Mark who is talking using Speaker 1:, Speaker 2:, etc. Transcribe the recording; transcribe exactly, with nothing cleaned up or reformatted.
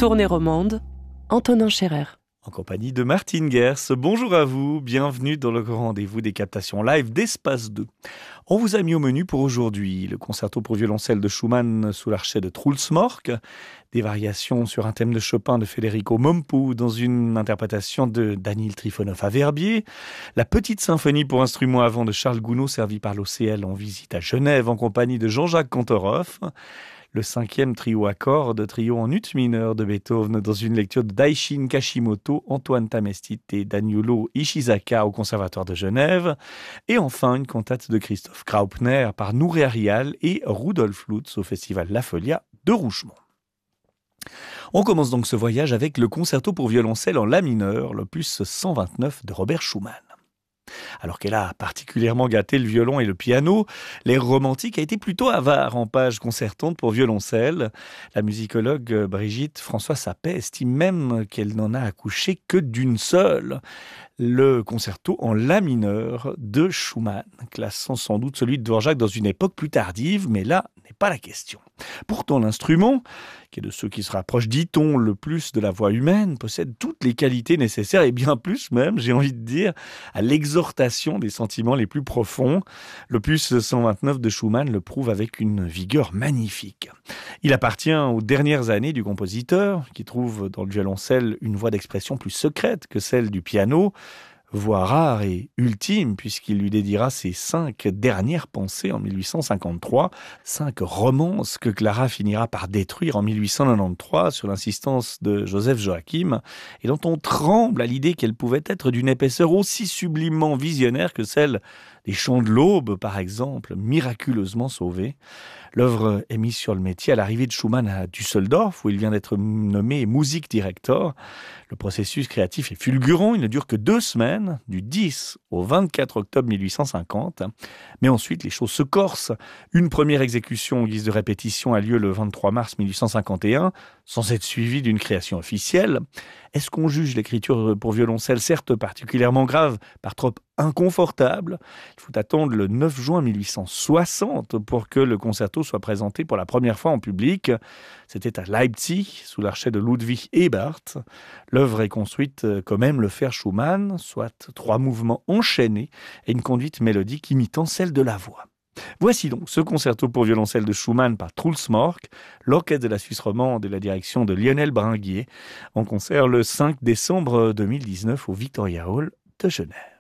Speaker 1: Tournée romande, Antonin Scherer.
Speaker 2: En compagnie de Martine Gers. Bonjour à vous, bienvenue dans le grand rendez-vous des captations live d'Espace deux. On vous a mis au menu pour aujourd'hui le concerto pour violoncelle de Schumann sous l'archet de Truls Mork, des variations sur un thème de Chopin de Federico Mompu dans une interprétation de Daniil Trifonov à Verbier, la petite symphonie pour instruments à vent de Charles Gounod servie par l'O C L en visite à Genève en compagnie de Jean-Jacques Kantorov, le cinquième trio à cordes, trio en ut mineur de Beethoven dans une lecture de Daishin Kashimoto, Antoine Tamestit et Daniolo Ishizaka au Conservatoire de Genève, et enfin une cantate de Christoph Graupner par Nouré Arial et Rudolf Lutz au Festival La Folia de Rougemont. On commence donc ce voyage avec le concerto pour violoncelle en la mineur, l'opus cent vingt-neuf de Robert Schumann. Alors qu'elle a particulièrement gâté le violon et le piano, l'air romantique a été plutôt avare en pages concertantes pour violoncelle. La musicologue Brigitte François Sapet estime même qu'elle n'en a accouché que d'une seule. Le concerto en la mineur de Schumann, classant sans doute celui de Dvorak dans une époque plus tardive, mais là n'est pas la question. Pourtant l'instrument, qui est de ceux qui se rapprochent, dit-on, le plus de la voix humaine, possède toutes les qualités nécessaires, et bien plus même, j'ai envie de dire, à l'exhortation des sentiments les plus profonds. L'opus cent vingt-neuf de Schumann le prouve avec une vigueur magnifique. Il appartient aux dernières années du compositeur, qui trouve dans le violoncelle une voix d'expression plus secrète que celle du piano, voix rare et ultime, puisqu'il lui dédiera ses cinq dernières pensées en mille huit cent cinquante-trois, cinq romances que Clara finira par détruire en mille huit cent quatre-vingt-treize sur l'insistance de Joseph Joachim, et dont on tremble à l'idée qu'elle pouvait être d'une épaisseur aussi sublimement visionnaire que celle des Chants de l'Aube, par exemple, miraculeusement sauvés. L'œuvre est mise sur le métier à l'arrivée de Schumann à Düsseldorf, où il vient d'être nommé Musikdirektor. Le processus créatif est fulgurant, il ne dure que deux semaines, du dix au vingt-quatre octobre mille huit cent cinquante. Mais ensuite, les choses se corsent. Une première exécution en guise de répétition a lieu le vingt-trois mars mille huit cent cinquante et un, sans être suivie d'une création officielle. Est-ce qu'on juge l'écriture pour violoncelle, certes particulièrement grave, par trop inconfortable? Il faut attendre le neuf juin mille huit cent soixante pour que le concerto soit présenté pour la première fois en public. C'était à Leipzig, sous l'archet de Ludwig Ebert. L'œuvre est construite comme aime le faire Schumann, soit trois mouvements enchaînés et une conduite mélodique imitant celle de la voix. Voici donc ce concerto pour violoncelle de Schumann par Truls Mork, l'orchestre de la Suisse romande et la direction de Lionel Bringuier, en concert le cinq décembre deux mille dix-neuf au Victoria Hall de Genève.